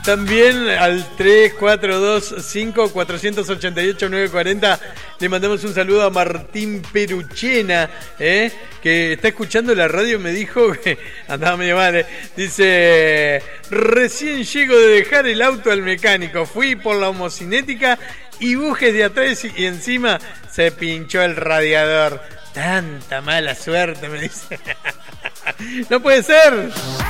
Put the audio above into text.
También al 3425-488-940 le mandamos un saludo a Martín Peruchena, que está escuchando la radio. Me dijo que andaba medio mal. Dice: recién llego de dejar el auto al mecánico, fui por la homocinética y bujes de atrás y encima se pinchó el radiador. Tanta mala suerte, me dice. No puede ser.